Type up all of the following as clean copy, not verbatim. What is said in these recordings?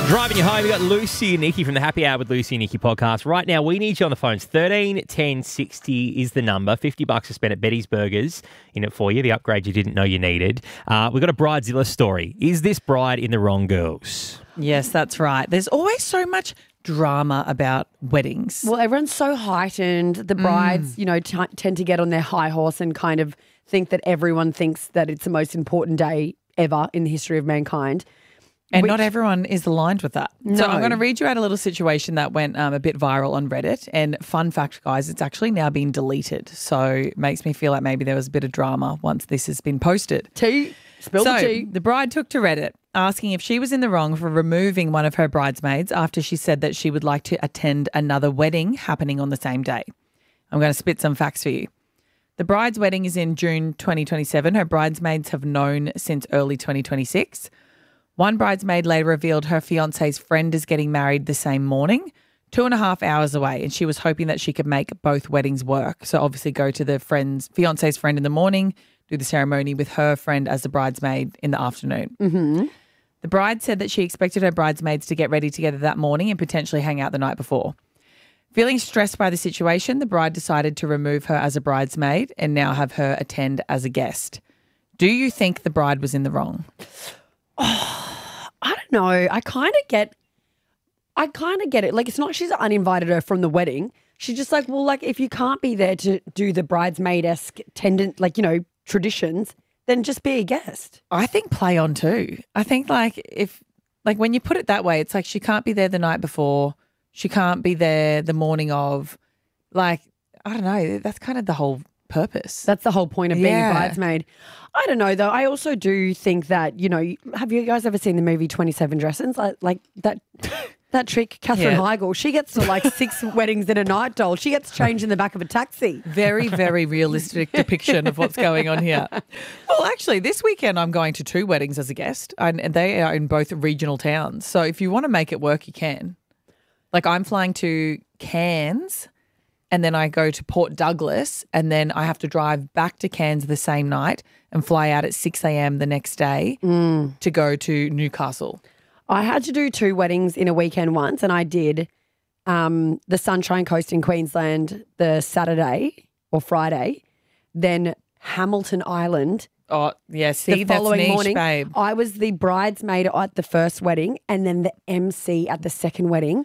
Driving you home, we got Lucy and Nikki from the Happy Hour with Lucy and Nikki podcast. Right now, we need you on the phones. 13 10 60 is the number. $50 to spend at Betty's Burgers in it for you. The upgrade you didn't know you needed. We've got a Bridezilla story. Is this bride in the wrong, girls? Yes, that's right. There's always so much drama about weddings. Well, everyone's so heightened. The brides, tend to get on their high horse and kind of think that everyone thinks that it's the most important day ever in the history of mankind. And not everyone is aligned with that. No. So I'm going to read you out a little situation that went a bit viral on Reddit. And fun fact, guys, it's actually now been deleted. So it makes me feel like maybe there was a bit of drama once this has been posted. Tea. Spill the tea. The bride took to Reddit asking if she was in the wrong for removing one of her bridesmaids after she said that she would like to attend another wedding happening on the same day. I'm going to spit some facts for you. The bride's wedding is in June 2027. Her bridesmaids have known since early 2026. One bridesmaid later revealed her fiance's friend is getting married the same morning, 2.5 hours away, and she was hoping that she could make both weddings work. So obviously go to the fiance's friend in the morning, do the ceremony with her friend as the bridesmaid in the afternoon. Mm-hmm. The bride said that she expected her bridesmaids to get ready together that morning and potentially hang out the night before. Feeling stressed by the situation, the bride decided to remove her as a bridesmaid and now have her attend as a guest. Do you think the bride was in the wrong? I don't know. I kind of get it. Like, it's not she's uninvited her from the wedding. She's just like, well, like, if you can't be there to do the bridesmaid-esque traditions, then just be a guest. I think play on too. I think when you put it that way, it's like she can't be there the night before. She can't be there the morning of. Like, I don't know. That's kind of the whole purpose. That's the whole point of being a bridesmaid. I don't know, though. I also do think that, have you guys ever seen the movie 27 Dresses? Like that chick, Katherine Heigl, she gets to 6 weddings in a night, doll. She gets changed in the back of a taxi. Very, very realistic depiction of what's going on here. Well, actually, this weekend I'm going to 2 weddings as a guest, and they are in both regional towns. So if you want to make it work, you can. Like, I'm flying to Cairns, and then I go to Port Douglas, and then I have to drive back to Cairns the same night and fly out at 6 a.m. the next day to go to Newcastle. I had to do 2 weddings in a weekend once, and I did the Sunshine Coast in Queensland the Saturday or Friday, then Hamilton Island. Oh, yeah, see, the following that's niche, morning, babe. I was the bridesmaid at the first wedding and then the MC at the second wedding.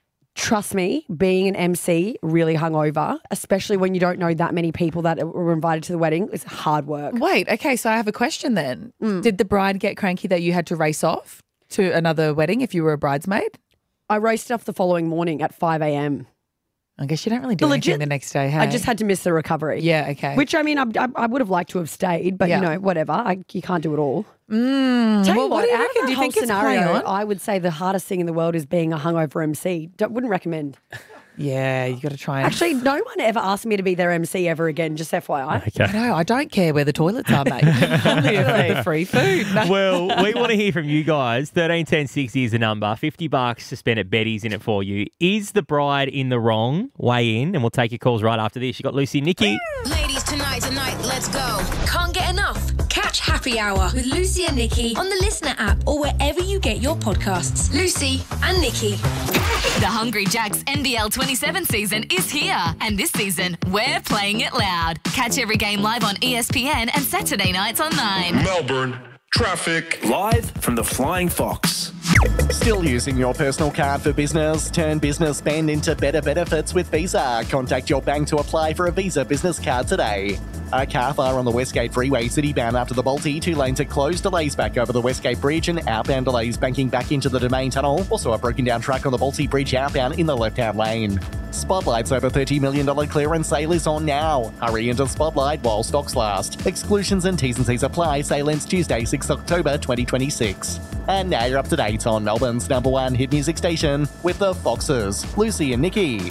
Trust me, being an MC really hungover, especially when you don't know that many people that were invited to the wedding, is hard work. Wait, okay, so I have a question then. Did the bride get cranky that you had to race off to another wedding if you were a bridesmaid? I raced off the following morning at 5 a.m. I guess you don't really do anything the next day, hey? I just had to miss the recovery. Yeah, okay. Which, I mean, I would have liked to have stayed, but, whatever. You can't do it all. Tell you what do you reckon? Do you think it's playing on? I would say the hardest thing in the world is being a hungover MC. Wouldn't recommend. Yeah, you got to try and... Actually, no one ever asked me to be their MC ever again, just FYI. Okay. No, I don't care where the toilets are, mate. Only for the free food. No. Well, we want to hear from you guys. 13 10 60 is the number. $50 to spend at Betty's in it for you. Is the bride in the wrong? Weigh in, and we'll take your calls right after this. You got Lucy and Nikki. Ladies, tonight, let's go. Can't get enough? Catch Happy Hour with Lucy and Nikki on the Listener app or wherever you get your podcasts. Lucy and Nikki. The Hungry Jacks NBL 27 season is here. And this season, we're playing it loud. Catch every game live on ESPN and Saturday nights on 9. Melbourne, traffic. Live from the Flying Fox. Still using your personal card for business? Turn business spend into better benefits with Visa. Contact your bank to apply for a Visa business card today. A car fire on the Westgate Freeway citybound after the Balti. 2 lanes are closed. Delays back over the Westgate Bridge and outbound delays banking back into the Domain Tunnel. Also a broken down truck on the Balti Bridge outbound in the left-hand lane. Spotlight's over $30 million clearance sale is on now. Hurry into Spotlight while stocks last. Exclusions and T's and C's apply. Sale ends Tuesday, 6 October 2026. And now you're up to date on Melbourne's #1 hit music station with the Foxes, Lucy and Nikki.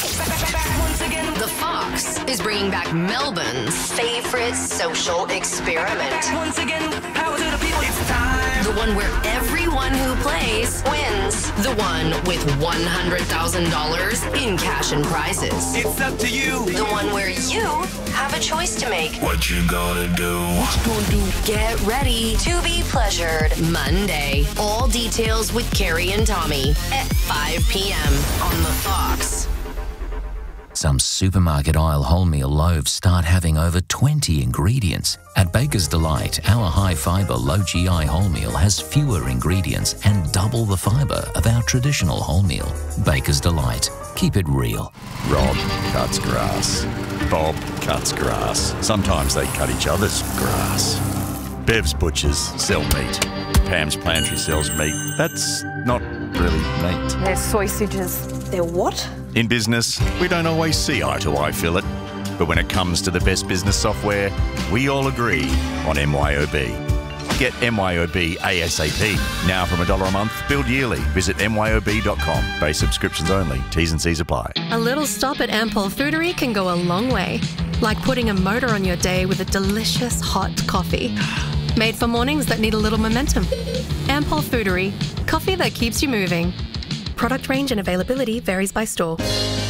The Fox is bringing back Melbourne's favorite social experiment. Once again, power to the people, it's time. The one where everyone who plays wins. The one with $100,000 in cash and prizes. It's up to you. The one where you have a choice to make. What you gonna do? What you gonna do? Get ready to be pleasured. Monday. All details with Carrie and Tommy at 5 p.m. on The Fox. Some supermarket aisle wholemeal loaves start having over 20 ingredients. At Baker's Delight, our high-fibre, low-GI wholemeal has fewer ingredients and double the fibre of our traditional wholemeal. Baker's Delight. Keep it real. Rob cuts grass. Bob cuts grass. Sometimes they cut each other's grass. Bev's butchers sell meat. Pam's Pantry sells meat. That's not really meat. They're sausages. They're what? In business, we don't always see eye to eye, Philip. But when it comes to the best business software, we all agree on MYOB. Get MYOB ASAP. Now from $1 a month, billed yearly. Visit myob.com. Base subscriptions only. T's and C's apply. A little stop at Ampol Foodery can go a long way. Like putting a motor on your day with a delicious hot coffee. Made for mornings that need a little momentum. Ampol Foodery. Coffee that keeps you moving. Product range and availability varies by store.